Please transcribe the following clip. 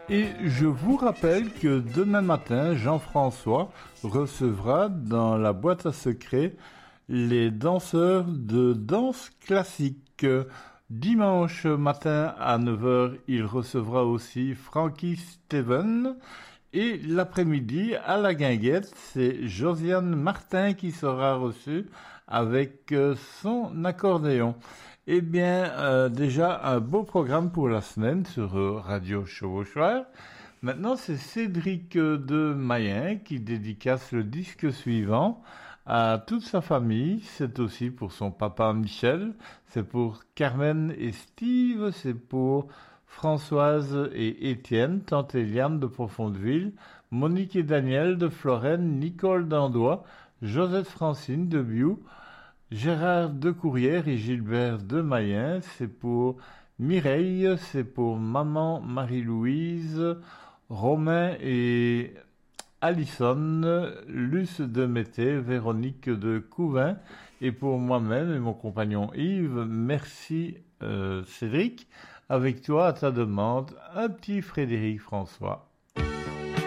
Et je vous rappelle que demain matin, Jean-François recevra dans la boîte à secrets les danseurs de danse classique. Dimanche matin à 9 heures, il recevra aussi Frankie Steven. Et l'après-midi, à la guinguette, c'est Josiane Martin qui sera reçue avec son accordéon. Eh bien, déjà un beau programme pour la semaine sur Radio Chevauchoir. Maintenant, c'est Cédric de Mayen qui dédicace le disque suivant à toute sa famille. C'est aussi pour son papa Michel, c'est pour Carmen et Steve, c'est pour Françoise et Étienne, tante Eliane de Profondeville, Monique et Daniel de Florène, Nicole d'Andois, Josette Francine de Biou, Gérard de Courrières et Gilbert de Mayen, c'est pour Mireille, c'est pour maman Marie-Louise, Romain et Alison, Luce de Mété, Véronique de Couvin, et pour moi-même et mon compagnon Yves, merci Cédric. Avec toi, à ta demande, un petit Frédéric François.